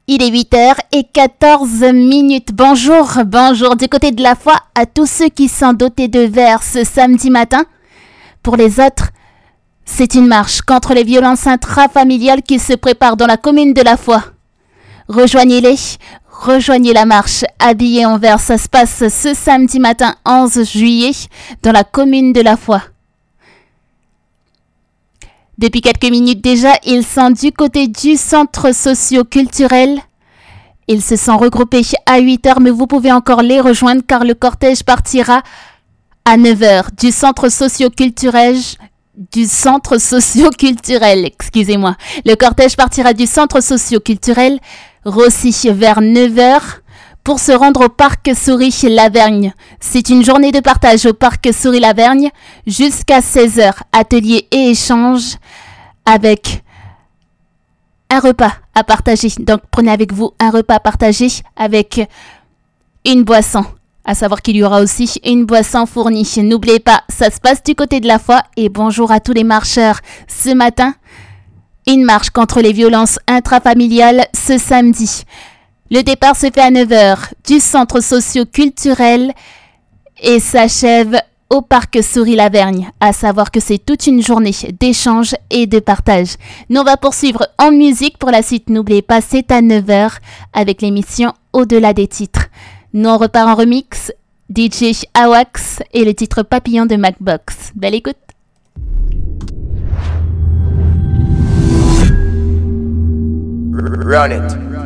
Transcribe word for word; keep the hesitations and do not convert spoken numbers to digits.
Il est huit heures quatorze minutes. Bonjour, bonjour du côté de la foi à tous ceux qui sont dotés de verre ce samedi matin. Pour les autres, c'est une marche contre les violences intrafamiliales qui se prépare dans la commune de la foi. Rejoignez-les, rejoignez la marche habillée en vert. Ça se passe ce samedi matin onze juillet dans la commune de la foi. Depuis quelques minutes déjà, ils sont du côté du centre socio-culturel. Ils se sont regroupés à huit heures, mais vous pouvez encore les rejoindre car le cortège partira à neuf heures du centre socio-culturel. Du centre socio-culturel, excusez-moi. Le cortège partira du centre socio-culturel Rossi vers neuf heures pour se rendre au parc Souris-Lavergne. C'est une journée de partage au parc Souris-Lavergne jusqu'à seize heures. Atelier et échange avec un repas à partager. Donc prenez avec vous un repas à partager avec une boisson. À savoir qu'il y aura aussi une boisson fournie. N'oubliez pas, ça se passe du côté de la foi. Et bonjour à tous les marcheurs. Ce matin, une marche contre les violences intrafamiliales ce samedi. Le départ se fait à neuf heures du centre socio-culturel et s'achève au parc Souris-Lavergne. À savoir que c'est toute une journée d'échange et de partage. Nous, on va poursuivre en musique pour la suite. N'oubliez pas, c'est à neuf heures avec l'émission Au-delà des titres. Nous, on repart en remix. D J Awax et le titre Papillon de Macbox. Belle écoute. Run it.